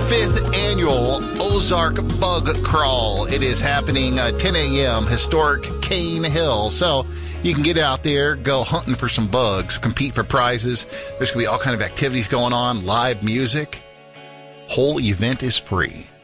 5th annual Ozark Bug Crawl. It is happening 10 a.m., historic Cane Hill. So you can get out there, go hunting for some bugs, compete for prizes. There's going to be all kind of activities going on, live music. Whole event is free.